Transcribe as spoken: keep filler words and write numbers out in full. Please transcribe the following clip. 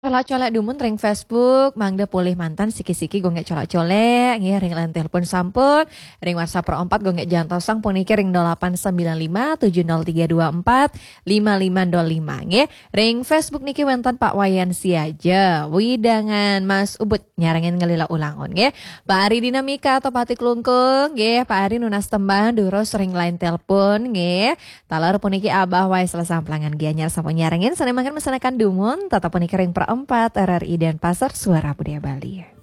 Colak-colak dumun ring Facebook, mangda pulih mantan siki-siki gue nggak colak-colek, nggih ring lan telepon sampun, ring WhatsApp pro empat gue nggak jantosang puniki ring nol delapan sembilan lima tujuh nol tiga dua empat lima lima nol lima nggih. Ring Facebook niki wonten Pak Wayan Siaja, widangan Mas Ubud nyarengin ngelila ulangon nggih. Pak Ari Dinamika atau Pati Klungkung nggih, Pak Ari nunas tembang durus ring line telepon nggih. Talar puniki Abah wae selesai pelangan gianyar sampun nyarengin senemakan mesenakan dumun tetap puniki ring pro empat R R I dan Pasar Suara Budaya Bali.